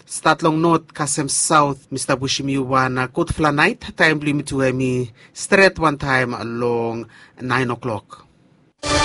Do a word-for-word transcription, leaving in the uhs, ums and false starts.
Statlong note Kasem South, Mister Bushimiwana, good fla night, time limit to me, straight one time along nine o'clock.